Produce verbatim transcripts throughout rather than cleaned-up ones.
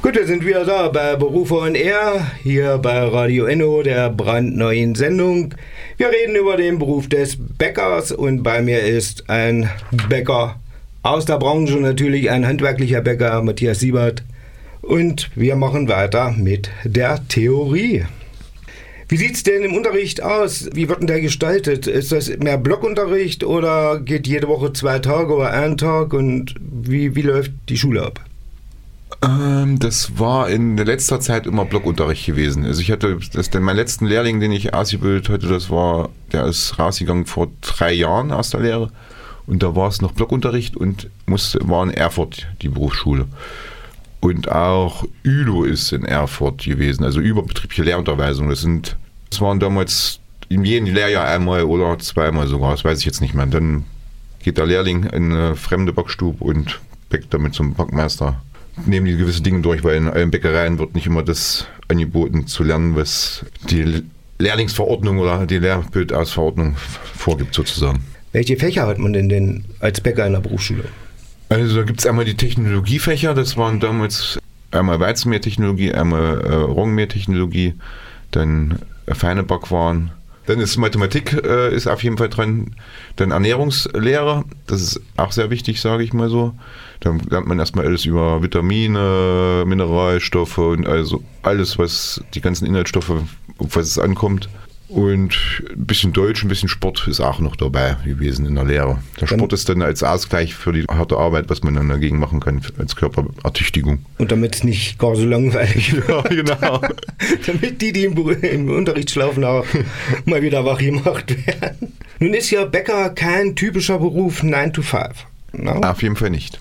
Gut, wir sind wieder da bei Berufe on Air, hier bei Radio Enno, der brandneuen Sendung. Wir reden über den Beruf des Bäckers und bei mir ist ein Bäcker aus der Branche, natürlich ein handwerklicher Bäcker, Matthias Siebert. Und wir machen weiter mit der Theorie. Wie sieht es denn im Unterricht aus? Wie wird denn der gestaltet? Ist das mehr Blockunterricht oder geht jede Woche zwei Tage oder ein Tag? Und wie, wie läuft die Schule ab? Ähm, das war in der letzter Zeit immer Blockunterricht gewesen. Also ich hatte, das, denn mein letzten Lehrling, den ich ausgebildet hatte, das war, der ist rausgegangen vor drei Jahren aus der Lehre. Und da war es noch Blockunterricht und musste, war in Erfurt die Berufsschule. Und auch Ülo ist in Erfurt gewesen, also überbetriebliche Lehrunterweisung. Das sind, das waren damals in jedem Lehrjahr einmal oder zweimal sogar, das weiß ich jetzt nicht mehr. Dann geht der Lehrling in eine fremde Backstube und bäckt damit zum Backmeister. Nehmen die gewisse Dinge durch, weil in allen Bäckereien wird nicht immer das angeboten zu lernen, was die Lehrlingsverordnung oder die Lehrbildausverordnung vorgibt sozusagen. Welche Fächer hat man denn, denn als Bäcker in der Berufsschule? Also da gibt es einmal die Technologiefächer, das waren damals einmal Weizenmehltechnologie, einmal äh, Roggenmehltechnologie, dann äh, feine Backwaren. Dann ist Mathematik äh, ist auf jeden Fall dran, dann Ernährungslehre, das ist auch sehr wichtig, sage ich mal so. Da lernt man erstmal alles über Vitamine, Mineralstoffe und also alles, was die ganzen Inhaltsstoffe, auf was es ankommt. Und ein bisschen Deutsch, ein bisschen Sport ist auch noch dabei gewesen in der Lehre. Der Sport ist dann als Ausgleich für die harte Arbeit, was man dann dagegen machen kann, als Körperertüchtigung. Und damit es nicht gar so langweilig wird. Ja, genau. Damit die, die im, im Unterricht schlafen, auch mal wieder wach gemacht werden. Nun ist ja Bäcker kein typischer Beruf nine to five. No? Auf jeden Fall nicht.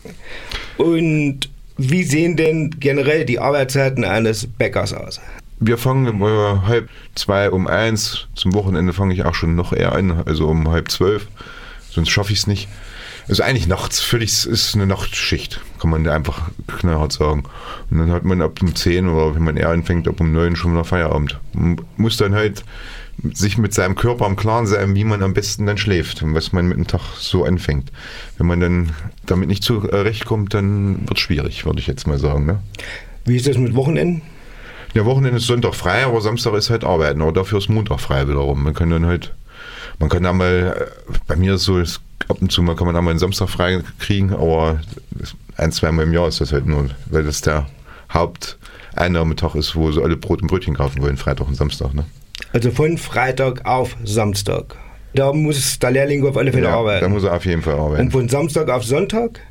Und wie sehen denn generell die Arbeitszeiten eines Bäckers aus? Wir fangen um halb zwei, um eins. Zum Wochenende fange ich auch schon noch eher an, also um halb zwölf. Sonst schaffe ich es nicht. Also eigentlich nachts, völlig ist eine Nachtschicht, kann man da einfach knallhart sagen. Und dann hat man ab um zehn oder wenn man eher anfängt, ab um neun schon wieder Feierabend. Man muss dann halt sich mit seinem Körper im Klaren sein, wie man am besten dann schläft und was man mit dem Tag so anfängt. Wenn man dann damit nicht zurechtkommt, dann wird es schwierig, würde ich jetzt mal sagen. Ne? Wie ist das mit Wochenenden? Ja, Wochenende ist Sonntag frei, aber Samstag ist halt Arbeiten, aber dafür ist Montag frei wiederum. Man kann dann halt, man kann da mal, bei mir ist so, ist ab und zu mal kann man da mal einen Samstag frei kriegen, aber ein, zweimal im Jahr ist das halt nur, weil das der Haupteinnahmetag ist, wo so alle Brot und Brötchen kaufen wollen, Freitag und Samstag. Ne? Also von Freitag auf Samstag. Da muss der Lehrling auf alle Fälle ja, arbeiten. Da muss er auf jeden Fall arbeiten. Und von Samstag auf Sonntag?